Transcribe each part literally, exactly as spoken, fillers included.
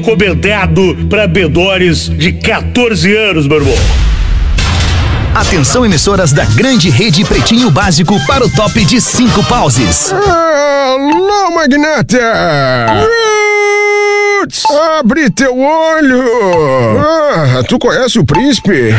recomendado para menores de quatorze anos, meu irmão. Atenção, emissoras da grande rede Pretinho Básico para o top de cinco pauses. Alô, magnata! Roots! Abre teu olho! Ah, tu conhece o príncipe?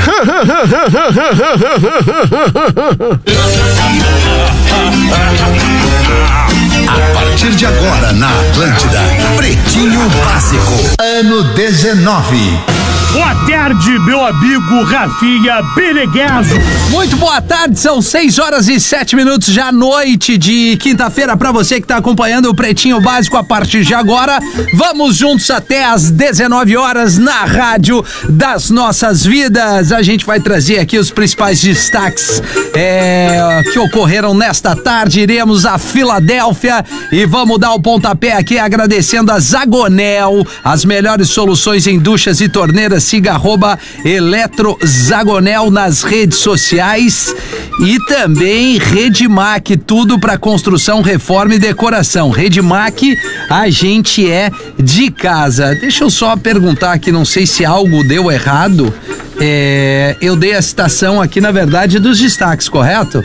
A partir de agora na Atlântida, Pretinho Básico, ano dezenove. Boa tarde, meu amigo Rafinha Beneguezo. Muito boa tarde, são seis horas e sete minutos já noite de quinta-feira pra você que tá acompanhando o Pretinho Básico a partir de agora. Vamos juntos até às dezenove horas na rádio das nossas vidas. A gente vai trazer aqui os principais destaques é, que ocorreram nesta tarde. Iremos a Filadélfia e vamos dar o pontapé aqui agradecendo a Zagonel, as melhores soluções em duchas e torneiras. Siga arroba Eletrozagonel nas redes sociais e também Redmac, tudo para construção, reforma e decoração. Redmac, a gente é de casa. Deixa eu só perguntar aqui, não sei se algo deu errado. É, eu dei a citação aqui, na verdade, dos destaques, correto?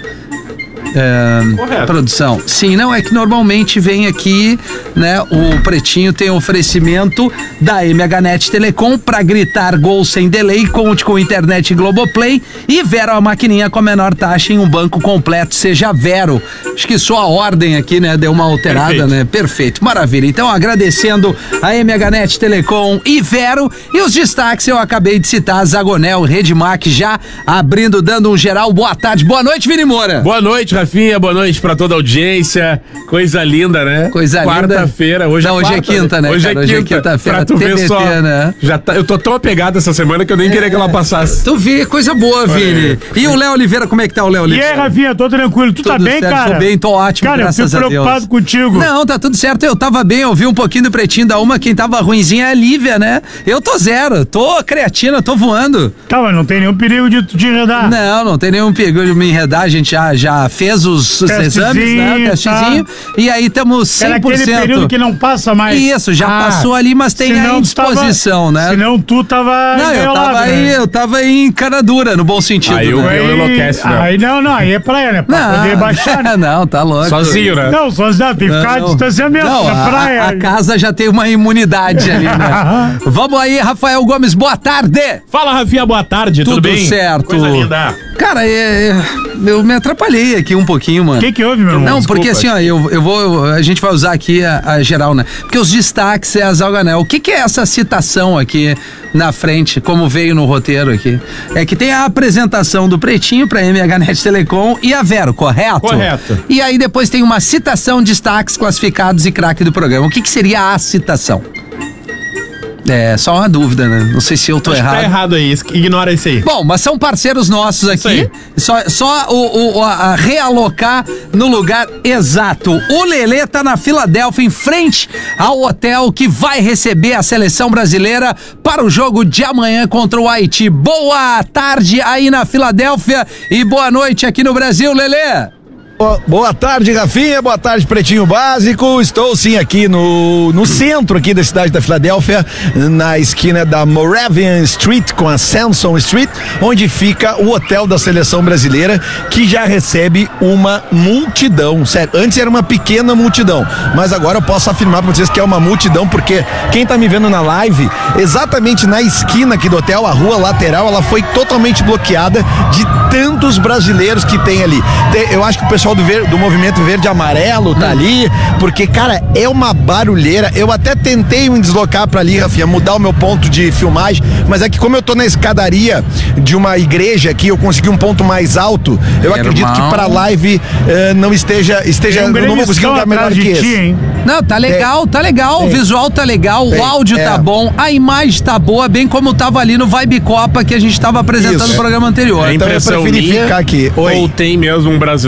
É, Correto. Produção. Sim, não, é que normalmente vem aqui, né, o Pretinho tem oferecimento da M H Net Telecom pra gritar gol sem delay, conte com internet Globoplay e Vero, a maquininha com a menor taxa em um banco completo, seja Vero. Acho que só a ordem aqui, né, deu uma alterada, Perfeito. né? Perfeito, maravilha. Então, agradecendo a M H Net Telecom e Vero, e os destaques eu acabei de citar, Zagonel, Redmac já abrindo, dando um geral. Boa tarde, boa noite, Vini Moura. Boa noite, Rafinha, boa noite pra toda a audiência. Coisa linda, né? Coisa Quarta linda. Quarta-feira, hoje Não, é hoje quarta, é quinta, né? Hoje cara? é quinta. Hoje é quinta-feira. Pra tu T B T, ver só, né? já tá, eu tô tão apegado essa semana que eu nem queria que ela passasse. Tu vê, coisa boa, Vini. E o Léo Oliveira, como é que tá o Léo Oliveira? E aí, Rafinha, tô tranquilo. Tu Tudo tá bem, certo, cara? Tô bem, tô ótimo, cara, graças eu a fico Deus. preocupado contigo. Não, tá tudo certo, eu tava bem, eu vi um pouquinho do Pretinho da uma, quem tava ruinzinha é a Lívia, né? Eu tô zero, tô creatina, tô voando. Tá, mas não tem nenhum perigo de tu te enredar. Não, não tem nenhum perigo de me enredar, a gente já, já fez os, os exames, né? Testezinho, tá. E aí estamos cem por cento. Era aquele período que não passa mais. Isso, já ah, passou ali, mas tem a indisposição, né? Senão tu tava Não, eu tava aí, né? eu tava em encanadura, no bom sentido. Aí o né? meu enlouquece, né? Aí não, não, aí é praia, né? Pra não, poder baixar, né? Não, tá louco. Sozinho, né? Não, sozinho, tem que ficar não, distanciamento não, na praia. A, a casa já tem uma imunidade ali, né? Vamos aí, Rafael Gomes, boa tarde. Fala, Rafinha, boa tarde, tudo, tudo bem? certo. Coisa linda. Cara, é, é, eu me atrapalhei aqui um pouquinho, mano. O que que houve, meu irmão? Não, Desculpa. porque assim, ó, eu, eu vou, a gente vai usar aqui a, a geral, né? Porque os destaques é a Zagonel. O que que é essa citação aqui na frente, como veio no roteiro aqui? É que tem a apresentação do Pretinho pra M H Net Telecom e a Vero, correto? Correto. E aí depois tem uma citação, destaques, classificados e craque do programa. O que que seria a citação? É, só uma dúvida, né? Não sei se eu tô Acho errado. Tá errado aí, ignora isso aí. Bom, mas são parceiros nossos aqui. Só, só o, o a, a realocar no lugar exato. O Lelê tá na Filadélfia, em frente ao hotel que vai receber a seleção brasileira para o jogo de amanhã contra o Haiti. Boa tarde aí na Filadélfia e boa noite aqui no Brasil, Lelê. Boa tarde, Rafinha, boa tarde, Pretinho Básico. Estou sim aqui no, no centro aqui da cidade da Filadélfia, na esquina da Moravian Street com a Samson Street, onde fica o hotel da seleção brasileira, que já recebe uma multidão. Sério, antes era uma pequena multidão, mas agora eu posso afirmar para vocês que é uma multidão, porque quem tá me vendo na live, exatamente na esquina aqui do hotel, a rua lateral, ela foi totalmente bloqueada de tantos brasileiros que tem ali. Eu acho que o pessoal Do, ver, do movimento verde e amarelo tá ali, porque, cara, é uma barulheira. Eu até tentei me deslocar pra ali, Rafinha, mudar o meu ponto de filmagem, mas é que como eu tô na escadaria de uma igreja aqui, eu consegui um ponto mais alto. Eu Irmão. acredito que pra live uh, não esteja, esteja um eu não vou conseguir um lugar melhor que esse. Ti, Não, tá legal, tá legal, o visual tá legal, o áudio é. tá bom, a imagem tá boa, bem como tava ali no Vibe Copa que a gente tava apresentando Isso. no programa anterior. É Então eu impressão preferi minha, ficar aqui. Oi. ou tem mesmo um brasileiro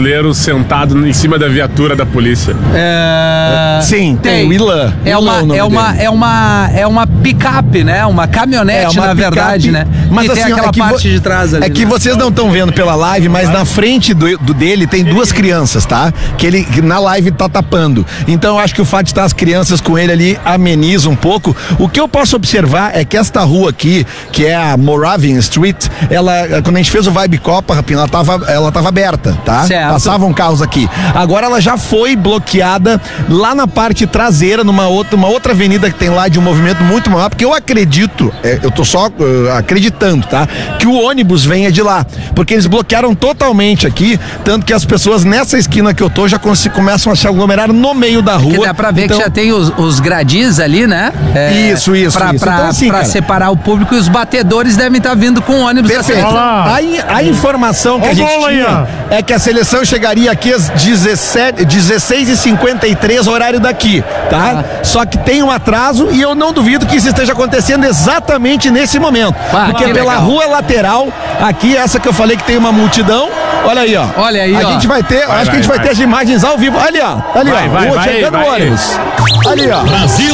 sentado em cima da viatura da polícia. É... Sim, tem o Ilan. É Ilan uma, é o nome é uma, dele. é uma, é uma picape, né? Uma caminhonete, É uma na verdade, picape, né? Mas e assim, tem aquela é que parte vo- de trás ali. É que né? vocês não estão vendo pela live, mas na frente do, do dele tem duas crianças, tá? Que ele que na live tá tapando. Então eu acho que o fato de estar as crianças com ele ali ameniza um pouco. O que eu posso observar é que esta rua aqui, que é a Moravian Street, ela, quando a gente fez o Vibe Copa, Rapinho, ela tava, ela tava aberta, tá? Certo. Passavam carros aqui. Agora ela já foi bloqueada lá na parte traseira, numa outra, uma outra avenida que tem lá de um movimento muito maior, porque eu acredito, é, eu tô só uh, acreditando, tá? Que o ônibus venha de lá, porque eles bloquearam totalmente aqui, tanto que as pessoas nessa esquina que eu tô já cons- começam a se aglomerar no meio da rua. Que dá pra ver Então, que já tem os, os gradis ali, né? É, Isso, isso, Pra, isso. pra, Então, assim, pra cara, separar o público e os batedores devem estar vindo com ônibus. da perfeito. seleção. Olá. A, in- a informação que Ó a o gente gol aí, tinha é que a seleção chegaria aqui às dezessete, dezesseis e cinquenta e três, horário daqui, tá? Só que tem um atraso e eu não duvido que isso esteja acontecendo exatamente nesse momento. Ah, porque que pela legal. rua lateral, aqui, essa que eu falei que tem uma multidão, olha aí, ó. Olha aí, a ó. gente vai ter, Vai, acho que a gente vai, vai ter as imagens ao vivo. Ali, ó. Ali, Vai, ó. vai, o, vai, chegando vai. o ônibus. Ali, ó. Brasil!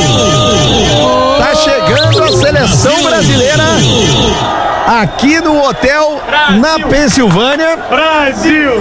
Tá chegando a seleção brasileira aqui no hotel na Pensilvânia. Brasil!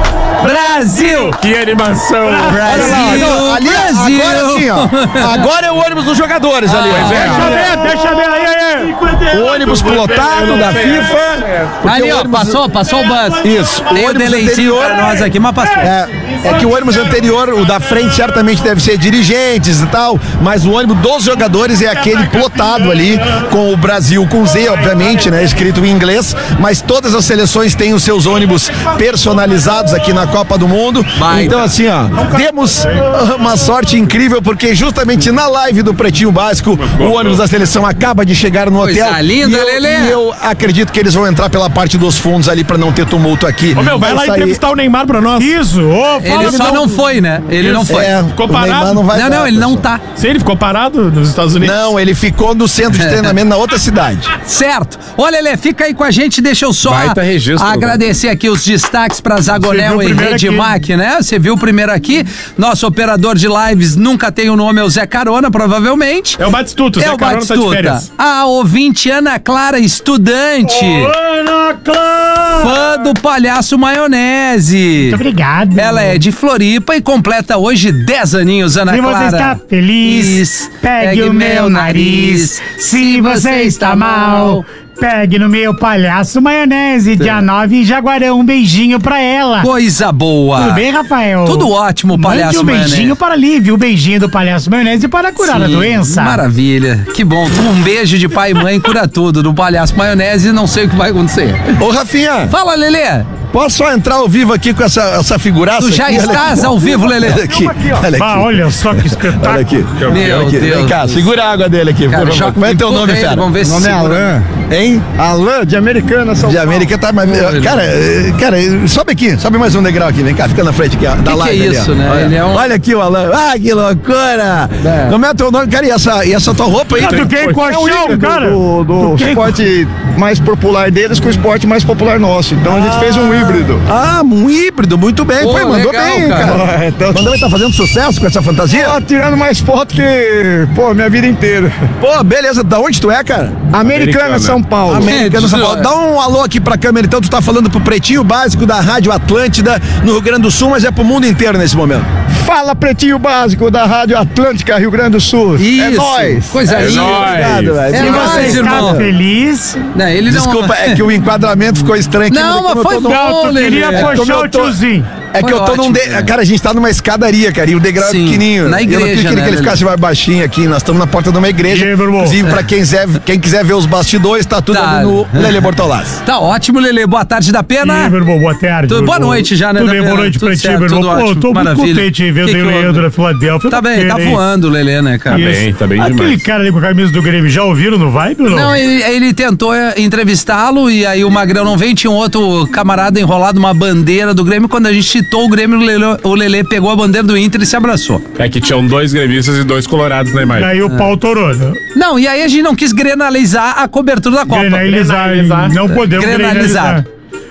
Brasil! Que animação! Olha lá, Brasil! não, ali, Brasil! agora sim, ó. Agora é o ônibus dos jogadores ali. Pois ó. é. Deixa ver, deixa ver aí, aí! O ônibus plotado da FIFA. porque Ali, o ó, ônibus- passou, passou o bus. Isso. Tem o ônibus delayzinho anterior- pra nós aqui, mas passou. É, é que o ônibus anterior, o da frente, certamente deve ser dirigentes e tal, mas o ônibus dos jogadores é aquele plotado ali, com o Brasil com Z, obviamente, né? Escrito em inglês, mas todas as seleções têm os seus ônibus personalizados aqui na Copa do Mundo. Baita. Então, assim, ó, temos uma sorte incrível, porque justamente na live do Pretinho Básico, o ônibus da seleção acaba de chegar no Coisa hotel. linda, e eu, Lelê. e eu acredito que eles vão entrar pela parte dos fundos ali pra não ter tumulto aqui. Ô, meu, vai lá sair- entrevistar o Neymar pra nós. Isso! Ô, fala Ele só não. não foi, né? Ele não foi. É, Ficou o Neymar parado? não vai Não, dar, não, ele não pessoal. tá. Sim, ele ficou parado nos Estados Unidos. Não, ele ficou no centro de treinamento na outra cidade. Certo. Olha, Lelê, fica aí com a gente, deixa eu só Baita registro, agradecer aqui os destaques para Você Zagonel viu e primeiro Redmac, né? Você viu o primeiro aqui. Nosso operador de lives nunca tem o nome, é o Zé Carona, provavelmente. É o Batistuto, É Zé o Carona tá de Batistuta. férias. A ouvinte Ana Clara, estudante. Ana Clara! Fã do Palhaço Maionese. Muito obrigado. Ela é de Floripa e completa hoje dez aninhos, Ana Se Clara. você está feliz, pegue o meu nariz. Se você está mal, pegue no meu palhaço maionese. Dia nove em Jaguarão. Um beijinho pra ela. Coisa boa. Tudo bem, Rafael? Tudo ótimo, Palhaço Mande um beijinho Maionese. para Lívia, o beijinho do palhaço maionese para curar a Sim, doença. Maravilha. Que bom. Um beijo de pai e mãe cura tudo. Do Palhaço Maionese, não sei o que vai acontecer. Ô, Rafinha, Fala, Lelê. posso só entrar ao vivo aqui com essa, essa figuraça? Tu já aqui? Olha estás aqui. ao vivo, Lelê. Olha aqui, olha Bah, aqui. olha só que espetáculo. Olha aqui. Meu Aqui, Deus. Vem cá, segura a água dele aqui. Cara, por favor. joga- Como é teu empurra nome, ele, fera? vamos ver se segura. Hein? Alain, de Americana, São De Paulo. América tá, mas, cara, eh, cara, sobe aqui, sobe mais um degrau aqui, vem cá, fica na frente aqui, ó, da que live é ali, ó. isso, né? Olha, Ele é um- olha aqui o Alan, ah, que loucura! É. Como é teu nome, cara, e essa, e essa tua roupa aí? Ah, tu quer ir com a É um chão, híbrido cara? do, do Tu quer ir com- esporte mais popular deles com o esporte mais popular nosso. Então a gente fez um híbrido. Ah, um híbrido, muito bem, Pô, pô, mandou legal, bem, cara. cara. Ah, então, Mandou bem, tá fazendo sucesso com essa fantasia? Ó, tirando mais foto que, pô, minha vida inteira. Pô, beleza, da onde tu é, cara? Americana, Americana. São Paulo. Americano, São Paulo. Dá um alô aqui pra câmera, então tu tá falando pro Pretinho Básico da Rádio Atlântida, no Rio Grande do Sul, mas é pro mundo inteiro nesse momento. Fala, Pretinho Básico da Rádio Atlântica, Rio Grande do Sul. Isso. É nóis. Coisa É linda. nóis. Obrigado, velho. É Se nóis, você está irmão. feliz, Não, ele não... Desculpa, é que o enquadramento ficou estranho aqui. Não, mas como eu foi tô num- bom, não, tu Lelê. queria É como puxar eu o tô- tiozinho. É que Foi eu tô num. ótimo, De... né? Cara, a gente tá numa escadaria, cara, e o degrau Sim, é pequenininho. na E eu não igreja, queria que né, ele Lelê? ficasse mais baixinho aqui. Nós estamos na porta de uma igreja. E aí, meu irmão? Inclusive, pra quem quiser, quem quiser ver os bastidores, tá tudo Tá. ali no Lelê Bortolassi. Tá ótimo, Lelê. Boa tarde da E pena. aí, meu irmão, boa tarde. Tudo- meu boa irmão. noite já, né, Tudo da bem, Pena? boa noite Tudo pra ti, certo, meu irmão. tudo Pô, ótimo, eu tô muito maravilha. contente em ver o Que que Dei houve? Leandro na Filadélfia. Tá bem, tá Querem- voando o Lelê, né, cara? Tá bem, tá bem Aquele demais. cara ali com a camisa do Grêmio, já ouviram no Vibe ou não? Não, ele, ele tentou é, entrevistá-lo e aí o Magrão não veio, tinha um outro camarada enrolado uma bandeira do Grêmio. Quando a gente citou o Grêmio, o Lelê, o Lelê pegou a bandeira do Inter e se abraçou. É que tinham dois gremistas e dois colorados na E imagem. aí o pau torou, né? Não, e aí a gente não quis grenalizar a cobertura da Copa. Grenalizar, Grenalizar. não podemos Grenalizar. grenalizar.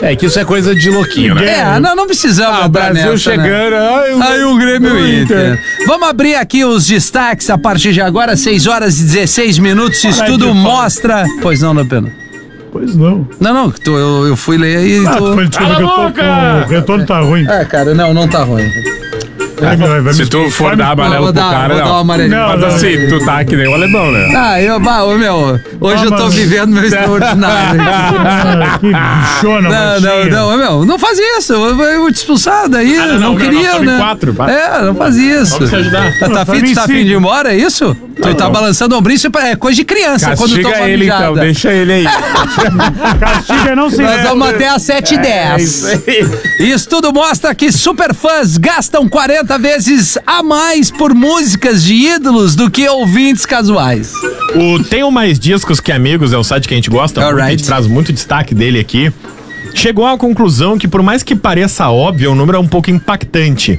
É que isso é coisa de louquinho, né? É, não, não precisamos Ah, o entrar Brasil nessa, chegando. né? Ai, o, Aí o Grêmio o Inter. Vamos abrir aqui os destaques a partir de agora, seis horas e dezesseis minutos. Estudo mostra. Pois não, Lepena? Pois não. Não, não, tu, eu, eu fui ler e. Ah, tu... tu foi descobrir que eu tô com... O retorno tá ruim. É, cara, não, não tá ruim. Vai, vai, vai Se me- tu for vai dar me- amarelo Vou pro dar- cara, vou dar um não. amarelinho. Não, Mas não, assim, tu tá que nem o alemão, né? Ah, eu, bah, ô, meu, hoje Ah, eu tô mas- vivendo meu extraordinário. Ah, que bichona, Não, não, baixinha. não, meu, não faz isso, eu vou eu vou te expulsar daí, Ah, não, não, não, queria, nós estamos em né? quatro, vai. É, não faz isso. Vamos te ajudar. Tá, tá Pra fim, mim, tá sim. fim de ir embora, é isso? Tu tá não. balançando o ombro, isso é coisa de criança, quando Castiga toma ele mijada. então, deixa ele aí. Castiga não se Nós leva. vamos até às sete e É dez. isso aí. Estudo mostra que superfãs gastam quarenta vezes a mais por músicas de ídolos do que ouvintes casuais. O Tenho Mais Discos Que Amigos é um site que a gente gosta muito, Alright. a gente traz muito destaque dele aqui. Chegou à conclusão que, por mais que pareça óbvio, o número é um pouco impactante.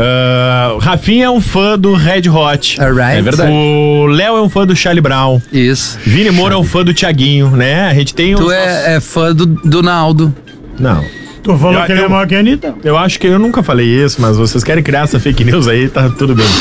Uh, Rafinha é um fã do Red Hot. Alright. É verdade. O Léo é um fã do Charlie Brown. Isso. Vini Moura é um fã do Thiaguinho, né? A gente tem Tu os é, é fã do, do Naldo. Não. Tu falou Eu- que ele é eu- maior que a Anitta. Eu acho que eu nunca falei isso, mas vocês querem criar essa fake news aí, tá tudo bem.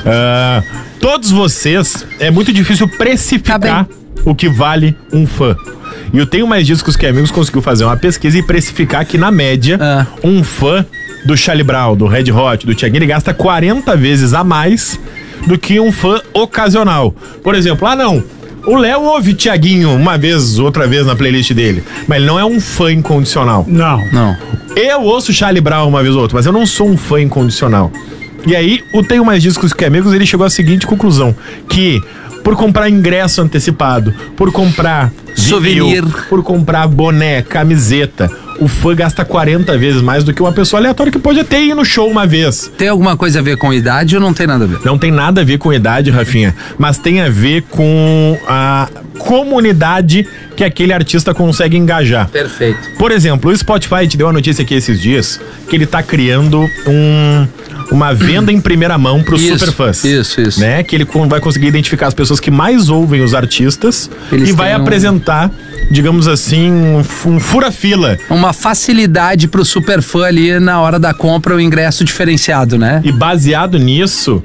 Ah, todos vocês, é muito difícil precificar Tá o que vale um fã. E eu Tenho Mais Discos Que Amigos conseguiu fazer uma pesquisa e precificar que, na média, Ah. um fã do Charlie Brown, do Red Hot, do Thiaguinho, ele gasta quarenta vezes a mais do que um fã ocasional. Por exemplo, ah não, o Léo ouve Thiaguinho uma vez, outra vez na playlist dele, mas ele não é um fã incondicional. Não. Não. Eu ouço Charlie Brown uma vez ou outra, mas eu não sou um fã incondicional. E aí, o Tenho Mais Discos Que Amigos, ele chegou à seguinte conclusão, que por comprar ingresso antecipado, por comprar vinil, Souvenir. por comprar boné, camiseta, o fã gasta quarenta vezes mais do que uma pessoa aleatória que pode até ir no show uma vez. Tem alguma coisa a ver com idade ou não tem nada a ver? Não tem nada a ver com idade, Rafinha, mas tem a ver com a comunidade que aquele artista consegue engajar. Perfeito. Por exemplo, o Spotify te deu a notícia aqui esses dias que ele tá criando um, uma venda em primeira mão pros Isso, superfãs. isso, isso. Né? Que ele con- vai conseguir identificar as pessoas que mais ouvem os artistas Eles e vai têm um- apresentar, digamos assim, um, fu- um fura-fila. Uma facilidade pro superfã ali na hora da compra, o ingresso diferenciado, né? E baseado nisso,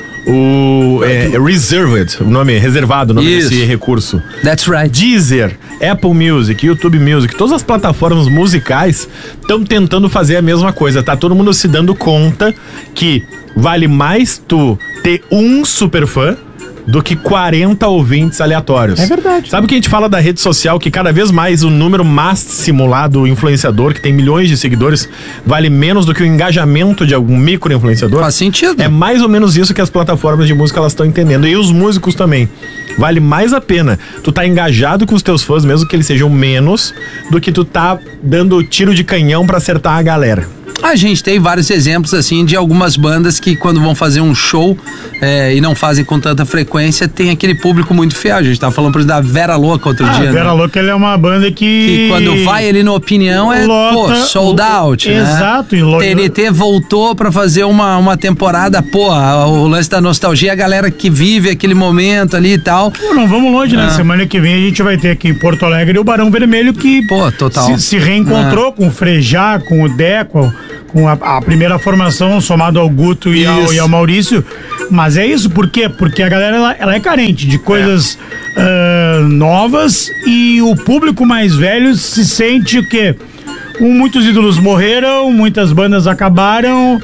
o é, Reserved, o nome reservado, o nome Isso. desse recurso. That's right. Deezer, Apple Music, YouTube Music, todas as plataformas musicais estão tentando fazer a mesma coisa. Tá todo mundo se dando conta que vale mais tu ter um superfã do que quarenta ouvintes aleatórios. É verdade. Sabe o que a gente fala da rede social, que cada vez mais o número máximo lá do influenciador, que tem milhões de seguidores, vale menos do que o engajamento de algum micro-influenciador? Faz sentido. É mais ou menos isso que as plataformas de música elas estão entendendo. E os músicos também. Vale mais a pena tu tá engajado com os teus fãs, mesmo que eles sejam menos, do que tu tá dando tiro de canhão pra acertar a galera. A gente tem vários exemplos, assim, de algumas bandas que quando vão fazer um show é, e não fazem com tanta frequência, tem aquele público muito fiel. A gente tava falando, por exemplo, da Vera Louca outro Ah, dia, Vera né? Louca, ele é uma banda que... Que quando vai ali no Opinião é, Lota pô, sold o- out, né? Exato, e lo- T N T voltou pra fazer uma, uma temporada, pô, o lance da nostalgia, a galera que vive aquele momento ali e tal. Pô, não vamos longe, né? Ah. Semana que vem a gente vai ter aqui em Porto Alegre o Barão Vermelho que Pô, total. se, se reencontrou com o Frejá, com o Deco, com a, a primeira formação somado ao Guto e ao, Isso. e ao Maurício. Mas é isso, por quê? Porque a galera ela, ela é carente de coisas ah, novas e o público mais velho se sente o quê? Um, muitos ídolos morreram, muitas bandas acabaram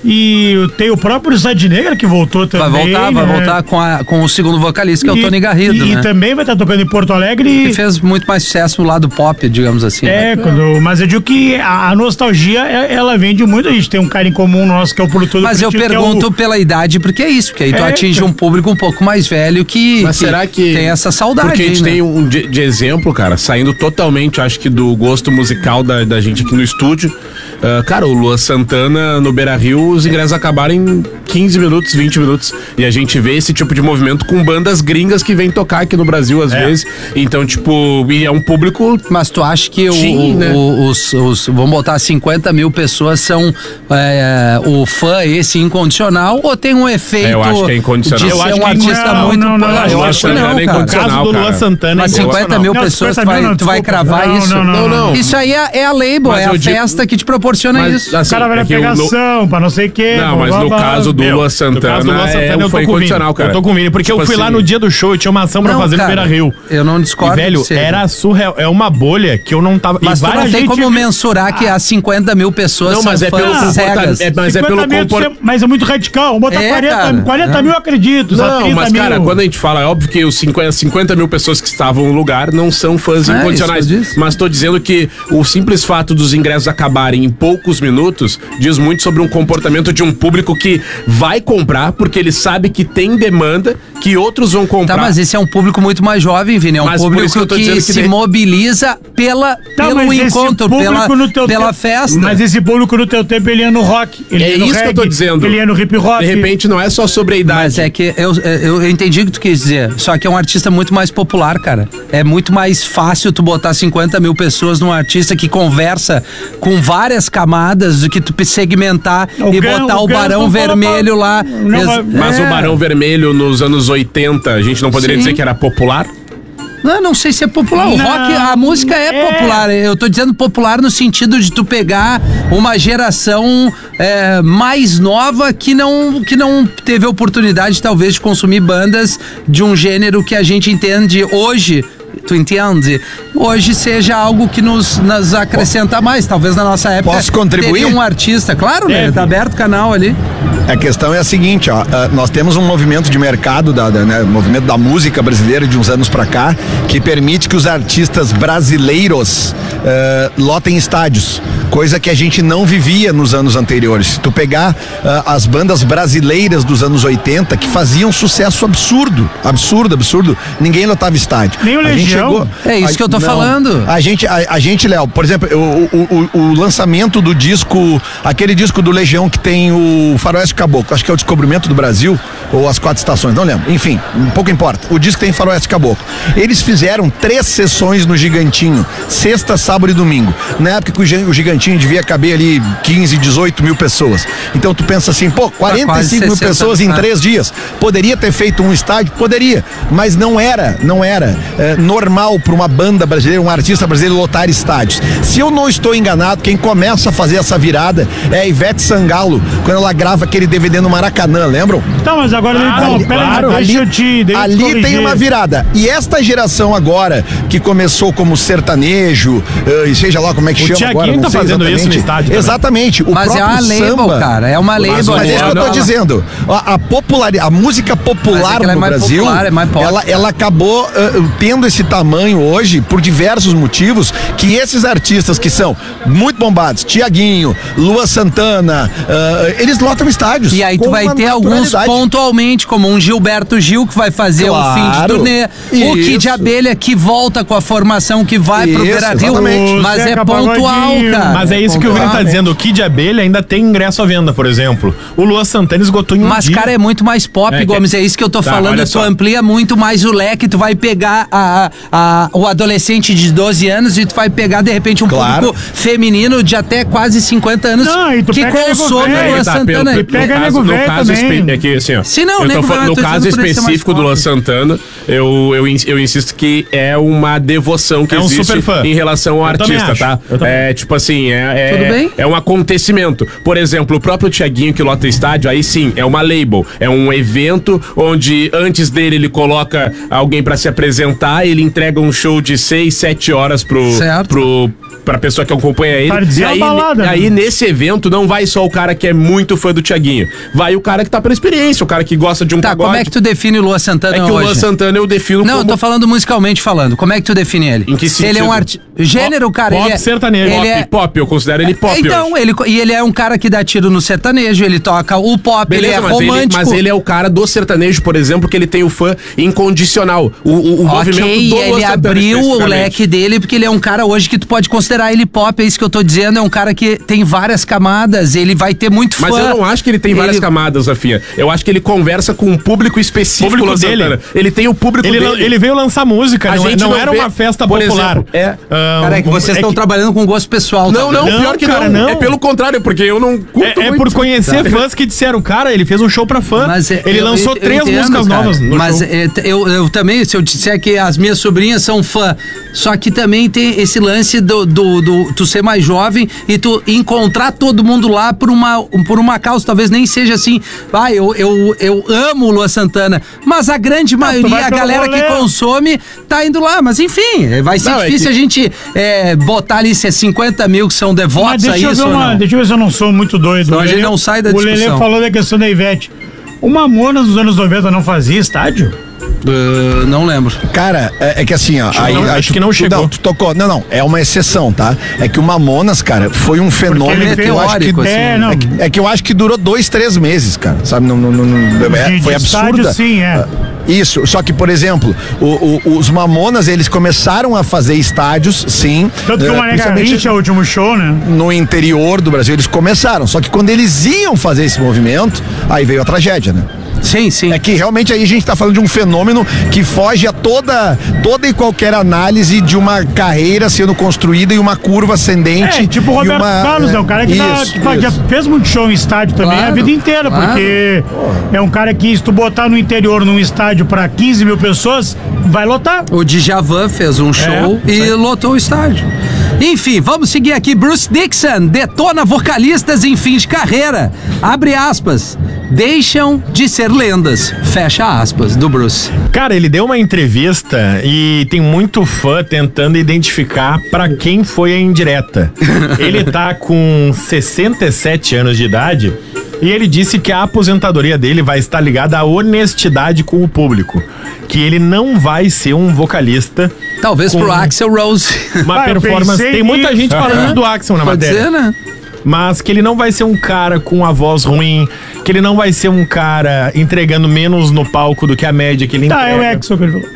e tem o próprio Cidade Negra que voltou Vai também. voltar, vai né? voltar com, a- com o segundo vocalista, que é o E- Tony Garrido, e, né? E também vai estar tocando em Porto Alegre. Que fez muito mais sucesso no lado pop, digamos assim. É, né? quando, mas eu digo que a, a nostalgia, é- ela vem de muito. A gente tem um cara em comum nosso que é o produtor do Mas eu Pretinho, que é pergunto o- pela idade, porque é isso, porque aí tu É, atinge então. um público um pouco mais velho que, Mas será que... tem essa saudade. Porque a gente aí, né? tem um de, de exemplo, cara, saindo totalmente, acho que do gosto musical da, da gente aqui no estúdio. Ah, cara, o Luan Santana no Beira-Rio os ingressos acabaram em quinze minutos, vinte minutos. E a gente vê esse tipo de movimento com bandas gringas que vêm tocar aqui no Brasil às É. vezes. Então, tipo, e é um público. Mas tu acha que o, Sim, o- né? o- os, os, vamos botar cinquenta mil pessoas são é, o fã esse incondicional ou tem um efeito É, eu acho que é incondicional. de Eu ser acho um que artista não, muito... não, não, eu eu acho acho que que não, não é cara. O caso incondicional. do Luan cara. Santana Mas é cinquenta mil Não, pessoas, tu cinquenta vai, mil não, tu vai desculpa. cravar Não, isso? não, não, não. não. Isso aí é, é a label, Mas é a eu digo- festa que te proporciona Mas, isso. assim, O cara vai é na que o Lu- pegação, pra não sei o quê. Não, mas blá, no blá, blá. caso do Meu, Luan no Santana, caso do Luan Santana, é, eu tô foi com o Vini. incondicional, cara. Eu tô com o Vini, porque Tipo eu fui lá assim, no dia do show e tinha uma ação pra Não, fazer cara, no Beira Rio. eu não discordo E, velho, que seja. era surreal. É uma bolha que eu não tava. Mas e tu não várias tem gente- como mensurar que as cinquenta mil pessoas Não, são mas é fãs pelo cegas. comportamento. É, mas é pelo cinquenta mil, comportamento. mas é muito radical. Vamos botar É, quarenta, cara. quarenta É. mil, eu acredito. só Não, trinta mas cara, mil. quando a gente fala, é óbvio que os cinquenta, cinquenta mil pessoas que estavam no lugar não são fãs É, incondicionais. isso que eu disse. Mas tô dizendo que o simples fato dos ingressos acabarem em poucos minutos diz muito sobre um comportamento de um público que vai comprar porque ele sabe que tem demanda, que outros vão comprar. Tá, mas esse é um público muito mais jovem, Vini. É um Mas por público isso que eu tô que, dizendo que se tem- mobiliza pela, Tá, pelo mas esse encontro, público pela, no teu pela tempo- festa. Mas esse público no teu tempo, ele ia no rock. Ele É ia no isso que eu reggae, tô dizendo. Ele ia no hip hop. De repente não é só sobre a idade. Mas é que eu, eu, eu entendi o que tu quis dizer. Só que é um artista muito mais popular, cara. É muito mais fácil tu botar cinquenta mil pessoas num artista que conversa com várias camadas do que tu segmentar O e Gan- botar o, o Gan Barão não fala Vermelho pra- lá. não Ex- vai- Mas é. o Barão Vermelho nos anos oitenta, a gente não poderia Sim. dizer que era popular? Não, não sei se é popular. O Não, rock, a música é, é. popular. Eu tô dizendo popular no sentido de tu pegar uma geração é, mais nova que não, que não teve oportunidade, talvez, de consumir bandas de um gênero que a gente entende hoje. Tu entende? Hoje seja algo que nos, nos acrescenta mais. Talvez na nossa época. Posso contribuir? Teria um artista, claro, né? Deve. Tá aberto o canal ali. A questão é a seguinte, ó, ah, nós temos um movimento de mercado, da, da, né, movimento da música brasileira de uns anos pra cá, que permite que os artistas brasileiros ah, lotem estádios, coisa que a gente não vivia nos anos anteriores. Se tu pegar ah, as bandas brasileiras dos anos oitenta, que faziam sucesso absurdo, absurdo, absurdo, ninguém lotava estádio. Nem o A gente Legião. É isso a- que eu tô não, falando. A gente, a, a gente, Léo, por exemplo, o, o, o, o lançamento do disco, aquele disco do Legião que tem o Faroeste Caboclo, acho que é o Descobrimento do Brasil, ou As Quatro Estações, não lembro. Enfim, um pouco importa. O disco tem Faroeste Caboclo. Eles fizeram três sessões no Gigantinho, sexta, sábado e domingo. Na época que o Gi- o Gigantinho devia caber ali quinze, dezoito mil pessoas. Então tu pensa assim, pô, quarenta e cinco mil sessenta, pessoas em ah. três dias. Poderia ter feito um estádio? Poderia. Mas não era, não era é, normal para uma banda brasileira, um artista brasileiro lotar estádios. Se eu não estou enganado, quem começa a fazer essa virada é a Ivete Sangalo, quando ela grava aquele D V D no Maracanã, lembram? Tá, mas agora, então, Ali- peraí, claro, deixa ali- eu te deixa eu te Ali tem corrigir. uma virada. E esta geração agora, que começou como sertanejo, eh, e seja lá como é que O chama Thiaguinho agora, não tá sei fazendo isso no exatamente. estádio também. Exatamente. O Mas é próprio uma label, samba, cara. É uma label. Mas, mas é isso que eu tô Não, dizendo. A, a, populari- a música Mas popular é que ela é no mais Brasil, popular, é mais pop. ela, ela acabou eh, tendo esse tamanho hoje por diversos motivos, que esses artistas que são muito bombados, Thiaguinho, Lua Santana, eh, eles lotam estádios. E aí tu com vai uma ter alguns naturalidade. pontualmente, como um Gilberto Gil que vai fazer um fim de Claro. turnê, o Kid Isso. Abelha que volta com a formação que vai pro Isso, Beira Rio, exatamente. mas Zeca é pontual, Pagodinho. cara. Mas é isso que o Vini tá pontual. dizendo. O Kid Abelha ainda tem ingresso à venda, por exemplo. O Luan Santana esgotou em um Mas, dia. cara, é muito mais pop, É que- Gomes. É isso que eu tô Tá, falando. olha Tu só. amplia muito mais o leque. Tu vai pegar a, a- o adolescente de doze anos e tu vai pegar, de repente, um Claro. público feminino de até quase cinquenta anos Não, e tu que pega nego consome velho, o Luan Tá, Santana. pelo- E pega no nego caso, no velho caso também. espe- é que, assim, ó, Sim, não, eu nego tô velho, falando, eu tô no caso dizendo por ele ser mais específico do pop. Luan Santana, eu, eu, ins- eu insisto que é uma devoção que É um existe superfã. em relação ao Eu também artista, acho, tá? eu também. É tipo assim, é, Tudo é, bem? é um acontecimento. Por exemplo, o próprio Thiaguinho que lota estádio, aí sim, é uma label, é um evento onde antes dele ele coloca alguém pra se apresentar, ele entrega um show de seis, sete horas pro, Certo. pro pra pessoa que acompanha ele. Para dizer E aí, uma balada, né? aí nesse evento não vai só o cara que é muito fã do Thiaguinho, vai o cara que tá pela experiência, o cara que gosta de um Tá, pagode. como é que tu define o Luan Santana É que o hoje? Luan Santana eu defino Não, eu como... tô falando musicalmente falando. Como é que tu define ele? Em que Se ele é um sentido? artista. Gênero, cara, pop ele é. sertanejo. Ele Pop, é... pop, eu considero ele pop Então, hoje. ele, e ele é um cara que dá tiro no sertanejo, ele toca o pop, Beleza, ele é mas, ele, romântico. mas ele é o cara do sertanejo, por exemplo, que ele tem o fã incondicional. O, o, o Ok, movimento do Luan ele Santana, abriu o especificamente. leque dele, porque ele é um cara hoje que tu pode considerar considerar ele pop, é isso que eu tô dizendo, é um cara que tem várias camadas, ele vai ter muito fã. Mas eu não acho que ele tem várias Ele- camadas, Rafinha. Eu acho que ele conversa com um público específico. Público Luan dele. Santana. Ele tem o público Ele, dele. ele veio lançar música, A não, gente não não era vê, uma festa por popular. exemplo, é. Ah, Cara, é que vocês é estão que- trabalhando com gosto pessoal. Não, tá não, Não, pior que cara, não. não. É pelo contrário, porque eu não curto É, é muito. por conhecer fãs que disseram, cara, ele fez um show pra fã. Mas é- ele eu- lançou eu- eu três entendo, músicas cara. novas no Mas show. é, t- eu, eu também, se eu disser que as minhas sobrinhas são fã, só que também tem esse lance do, do, do tu ser mais jovem e tu encontrar todo mundo lá por uma, por uma causa, talvez nem seja assim, ah, eu, eu, eu amo o Luan Santana, mas a grande maioria, vai a pelo galera rolê. que consome, tá indo lá, mas enfim, vai ser Não, é difícil que- a gente é, botar ali se é cinquenta mil que são Mas devotos a deixa eu, ver isso ou uma, não. deixa eu ver se eu não sou muito doido. Então O a gente Lelê- não sai da O Lelê discussão. falou da questão da Ivete. O Mamonas dos anos noventa não fazia estádio? Uh, não lembro. Cara, é, é que assim, ó. Aí, não- aí acho tu- que não tu- chegou. Não, tu tocou. Não, não. É uma exceção, tá? É que o Mamonas, cara, foi um fenômeno ele que é eu acho que. teórico, assim. É, não. É que, é que eu acho que durou dois, três meses, cara. Sabe? Não, não, não, não- é, De- foi de absurda. estádio, sim, é. Isso, só que, por exemplo, o- o- os Mamonas, eles começaram a fazer estádios, sim. Tanto que eh, o Mané principalmente Garrincha, o último show, né? no interior do Brasil, eles começaram. Só que quando eles iam fazer esse movimento, aí veio a tragédia, né? Sim, sim. É que realmente aí a gente tá falando de um fenômeno que foge a toda, toda e qualquer análise de uma carreira sendo construída e uma curva ascendente. É, tipo o e Roberto uma, Carlos, é um cara que, tá- isso, que faz- já isso. fez muito show em estádio também Claro, a vida inteira, claro. porque é um cara que, se tu botar no interior num estádio pra quinze mil pessoas, vai lotar. O Djavan fez um show É, e lotou o estádio. Enfim, vamos seguir aqui. Bruce Dickinson detona vocalistas em fim de carreira. Abre aspas. Deixam de ser lendas. Fecha aspas, do Bruce. Cara, ele deu uma entrevista e tem muito fã tentando identificar pra quem foi a indireta. Ele tá com sessenta e sete anos de idade e ele disse que a aposentadoria dele vai estar ligada à honestidade com o público. Que ele não vai ser um vocalista. Talvez com pro Axl Rose. Uma Ah, eu performance. pensei Tem muita nisso. gente falando Aham. do Axl na Pode matéria. dizer, né? Mas que ele não vai ser um cara com a voz ruim, que ele não vai ser um cara entregando menos no palco do que a média que ele Tá, é o entrega. Exo que ele falou.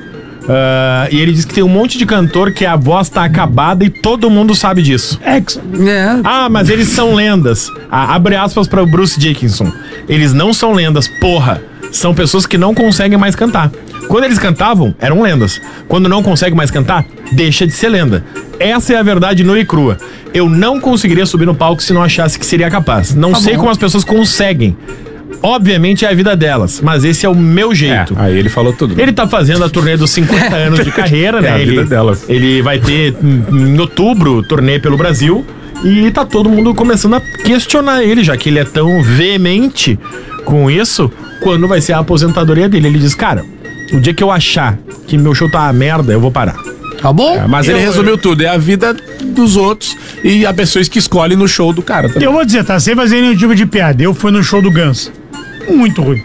Ah, e ele diz que tem um monte de cantor que a voz tá acabada e todo mundo sabe disso. Exo. É. Ah, mas eles são lendas. Ah, abre aspas para o Bruce Dickinson. Eles não são lendas, porra. São pessoas que não conseguem mais cantar. Quando eles cantavam, eram lendas. Quando não conseguem mais cantar, deixa de ser lenda. Essa é a verdade nua e crua. Eu não conseguiria subir no palco se não achasse que seria capaz. Não sei como as pessoas conseguem. Obviamente é a vida delas, mas esse é o meu É, jeito. aí ele falou tudo. né? Ele tá fazendo a turnê dos cinquenta anos de carreira, né? É a vida ele, delas. ele vai ter em em outubro turnê pelo Brasil e tá todo mundo começando a questionar ele, já que ele é tão veemente com isso, quando vai ser a aposentadoria dele. Ele diz, cara, o dia que eu achar que meu show tá uma merda, eu vou parar. Tá bom? É, mas ele Eu- resumiu tudo. É a vida dos outros e a pessoas que escolhe no show do cara também. Eu vou dizer, tá? Sem fazer nenhum tipo de piada. Eu fui no show do Guns. Muito ruim.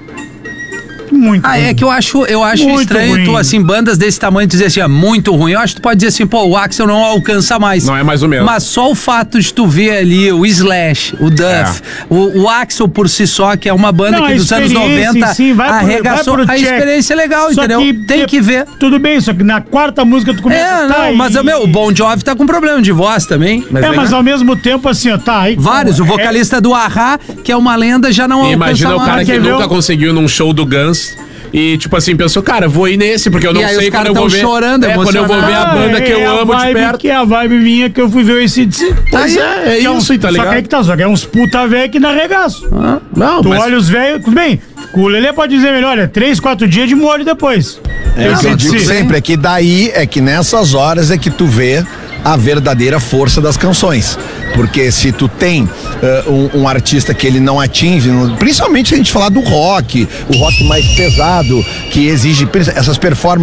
Muito Ah, ruim. é que eu acho, eu acho Muito estranho ruim. tu, assim, bandas desse tamanho, tu dizer assim, é muito ruim. Eu acho que tu pode dizer assim, pô, o Axl não alcança mais. Não é mais ou menos. Mas só o fato de tu ver ali o Slash, o Duff, o, o Axl por si só, que é uma banda Não, que a dos anos experiência noventa em si, vai pro- arregaçou. vai pro A check. experiência é legal, Só entendeu? Tem de- que ver. Tudo bem, só que na quarta música tu começa É, a não, mas, e... meu, o Bon Jovi tá com problema de voz também. É, mas ao mesmo tempo, assim, ó, tá aí. Vários, o é- vocalista do Ahá, que é uma lenda, já não E imagina o alcança cara mais. que quer ver nunca o- conseguiu num show do Guns e, tipo assim, pensou, cara, vou ir nesse, porque eu não E aí sei os quando caras eu vou tão ver. chorando, é, quando eu vou ver a emocionado. banda que é eu a amo de vibe perto. Que é a vibe minha que eu fui ver o A C D C. Pois é, é Que um- isso, tá Só que ligado? aí que tá, só que é uns puta velho que dá regaço. Não, Tu mas olha os velhos, tudo bem. O Lelê pode dizer melhor, é três, quatro dias de molho depois. É o que eu A C D digo C. sempre, é que daí é que nessas horas é que tu vê a verdadeira força das canções. Porque se tu tem eh, um, um artista que ele não atinge, no- principalmente se a gente falar do rock, o rock mais pesado, que exige essas performances